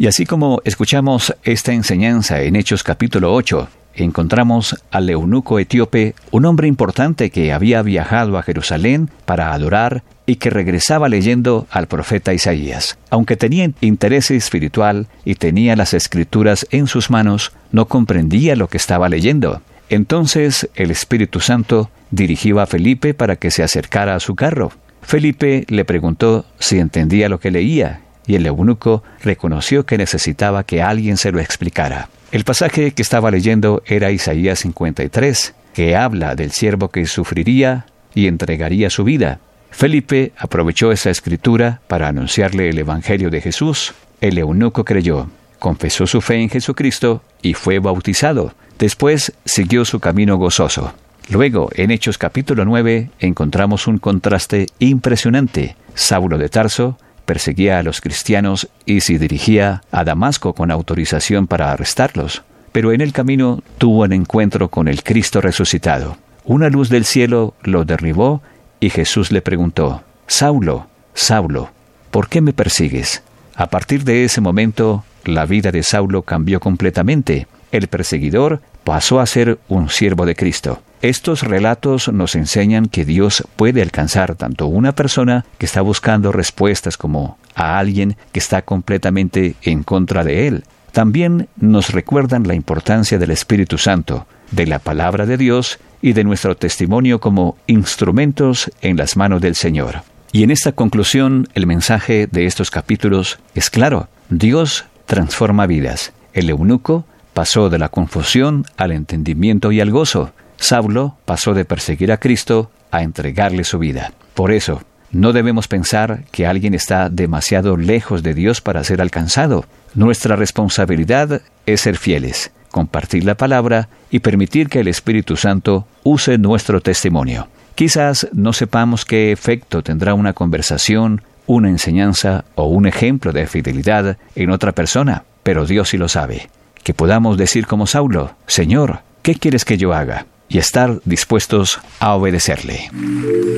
así como escuchamos esta enseñanza en Hechos capítulo 8, encontramos al eunuco etíope, un hombre importante que había viajado a Jerusalén para adorar y que regresaba leyendo al profeta Isaías. Aunque tenía interés espiritual y tenía las escrituras en sus manos, no comprendía lo que estaba leyendo. Entonces el Espíritu Santo dirigió a Felipe para que se acercara a su carro. Felipe le preguntó si entendía lo que leía, y el eunuco reconoció que necesitaba que alguien se lo explicara. El pasaje que estaba leyendo era Isaías 53, que habla del siervo que sufriría y entregaría su vida. Felipe aprovechó esa escritura para anunciarle el Evangelio de Jesús. El eunuco creyó, confesó su fe en Jesucristo y fue bautizado. Después siguió su camino gozoso. Luego, en Hechos capítulo 9, encontramos un contraste impresionante. Saulo de Tarso perseguía a los cristianos y se dirigía a Damasco con autorización para arrestarlos. Pero en el camino tuvo un encuentro con el Cristo resucitado. Una luz del cielo lo derribó y Jesús le preguntó, «Saulo, Saulo, ¿por qué me persigues?». A partir de ese momento, la vida de Saulo cambió completamente. El perseguidor pasó a ser un siervo de Cristo. Estos relatos nos enseñan que Dios puede alcanzar tanto a una persona que está buscando respuestas como a alguien que está completamente en contra de Él. También nos recuerdan la importancia del Espíritu Santo, de la palabra de Dios y de nuestro testimonio como instrumentos en las manos del Señor. Y en esta conclusión, el mensaje de estos capítulos es claro. Dios transforma vidas. El eunuco pasó de la confusión al entendimiento y al gozo. Saulo pasó de perseguir a Cristo a entregarle su vida. Por eso, no debemos pensar que alguien está demasiado lejos de Dios para ser alcanzado. Nuestra responsabilidad es ser fieles, compartir la palabra y permitir que el Espíritu Santo use nuestro testimonio. Quizás no sepamos qué efecto tendrá una conversación, una enseñanza o un ejemplo de fidelidad en otra persona, pero Dios sí lo sabe. Que podamos decir como Saulo, «Señor, ¿qué quieres que yo haga?», y estar dispuestos a obedecerle.